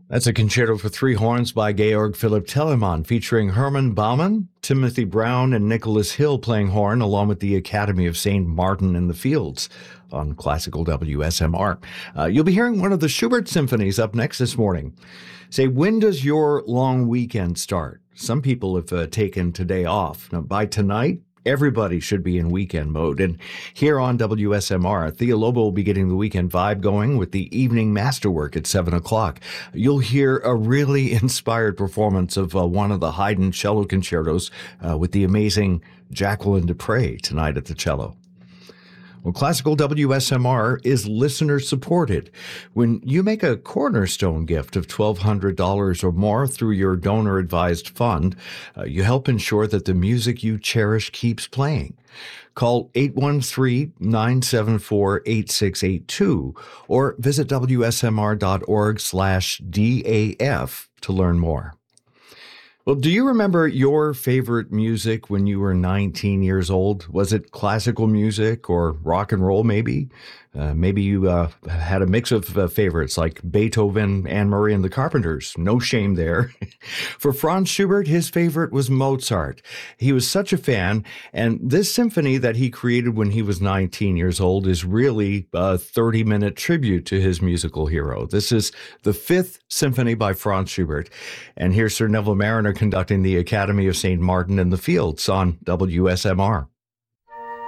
That's a concerto for three horns by Georg Philipp Telemann, featuring Hermann Baumann, Timothy Brown, and Nicholas Hill playing horn, along with the Academy of St. Martin in the Fields on Classical WSMR. You'll be hearing one of the Schubert symphonies up next this morning. Say, when does your long weekend start? Some people have taken today off. Now, by tonight, everybody should be in weekend mode. And here on WSMR, Thea Lobo will be getting the weekend vibe going with the evening masterwork at 7 o'clock. You'll hear a really inspired performance of one of the Haydn cello concertos with the amazing Jacqueline Dupre tonight at the cello. Well, Classical WSMR is listener-supported. When you make a cornerstone gift of $1,200 or more through your donor-advised fund, you help ensure that the music you cherish keeps playing. Call 813-974-8682 or visit wsmr.org/DAF to learn more. Well, do you remember your favorite music when you were 19 years old? Was it classical music or rock and roll, maybe? Maybe you had a mix of favorites like Beethoven, Anne-Marie, and the Carpenters. No shame there. For Franz Schubert, his favorite was Mozart. He was such a fan, and this symphony that he created when he was 19 years old is really a 30-minute tribute to his musical hero. This is the Fifth Symphony by Franz Schubert, and here's Sir Neville Marriner conducting the Academy of St. Martin in the Fields on WSMR.